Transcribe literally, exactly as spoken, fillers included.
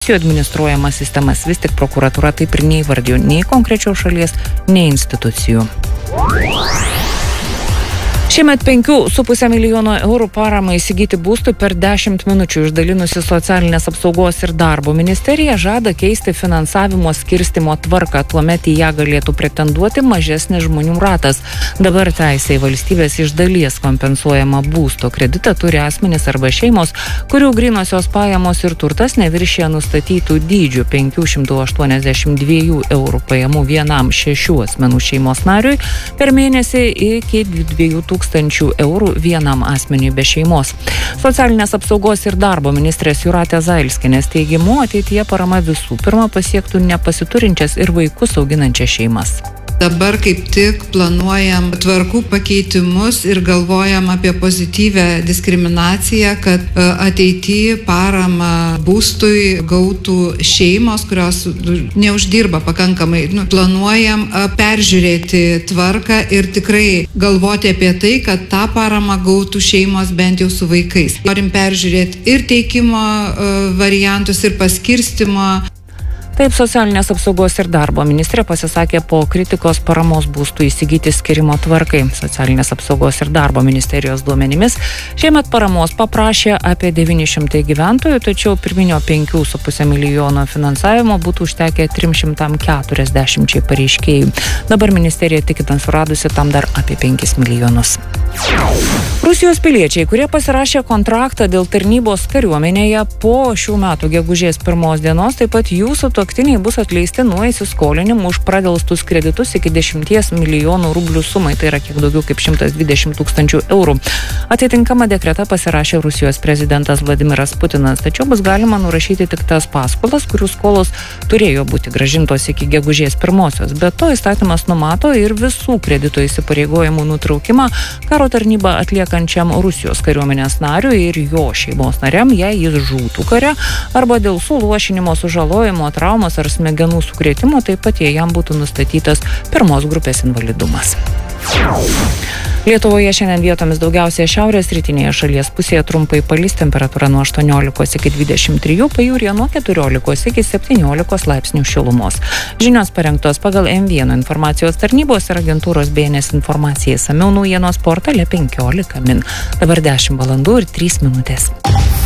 administruojamas sistemas. Vis tik prokuratūra taip ir neįvardijo nei konkrečios šalies, nei institucijų. Šiemet penkių su puse milijono eurų paramą įsigyti būstui per dešimt minučių išdalinusi Socialinės apsaugos ir darbo ministerija žada keisti finansavimo skirstimo tvarką. Tuomet į ją galėtų pretenduoti mažesnis žmonių ratas. Dabar teisė į valstybės iš dalies kompensuojama būsto kreditą turi asmenys arba šeimos, kurių grynosios pajamos ir turtas neviršija nustatytų dydžių penkių šimtų aštuoniasdešimt dviejų eurų pajamų vienam šešių asmenų šeimos nariui per mėnesį iki dviejų tūkstančių eurų vienam asmeniui be šeimos. Socialinės apsaugos ir darbo ministrės Jūratės Zailskienės teigimu, ateityje parama visų pirma pasiektų nepasiturinčias ir vaikus auginančias šeimas. Dabar kaip tik planuojam tvarkų pakeitimus ir galvojam apie pozityvę diskriminaciją, kad ateityje paramą būstui gautų šeimos, kurios neuždirba pakankamai. Nu, planuojam peržiūrėti tvarką ir tikrai galvoti apie tai, kad tą paramą gautų šeimos bent jau su vaikais. Norim peržiūrėti ir teikimo variantus, ir paskirstimo. Taip Socialinės apsaugos ir darbo ministrė pasisakė po kritikos paramos būstų įsigyti skirimo tvarkai. Socialinės apsaugos ir darbo ministerijos duomenimis šiemet paramos paprašė apie devyni šimtai gyventojų, tačiau pirminio penkių su puse milijono finansavimo būtų užtekę trims šimtams keturiasdešimčiai pareiškėjų. Dabar ministerija tikina suradusi tam dar apie penkis milijonus. Rusijos piliečiai, kurie pasirašė kontraktą dėl tarnybos kariuomenėje po šių metų gegužės pirmos dienos, taip pat jų sutuoktiniai bus atleisti nuo įsiskolinimų už pradelstus kreditus iki dešimties milijonų rublių sumai, tai yra kiek daugiau kaip šimtas dvidešimt tūkstančių eurų. Atitinkamą dekretą pasirašė Rusijos prezidentas Vladimiras Putinas, tačiau bus galima nurašyti tik tas paskolas, kurių skolos turėjo būti grąžintos iki gegužės pirmosios. Be to įstatymas numato ir visų kredito įsipareigojimų nutraukimą karo tarnybą atliekančiam Rusijos kariuomenės nariui ir jo šeimos nariam, jei jis žūtų kare arba dėl suluošinimo, sužalojimo, traumos ar smegenų sukrėtimo, taip pat jei jam būtų nustatytas pirmos grupės invalidumas. Lietuvoje šiandien vietomis daugiausiai šiaurės rytinėje šalies pusėje trumpai palis, temperatūra nuo aštuoniolikos iki dvidešimt trijų, pajūryje nuo keturiolikos iki septyniolikos laipsnių šilumos. Žinios parengtos pagal M vienas informacijos tarnybos ir agentūros B N S informacija. Išsamiau naujienos portale penkiolika min. Dabar dešimt valandų ir trys minutės.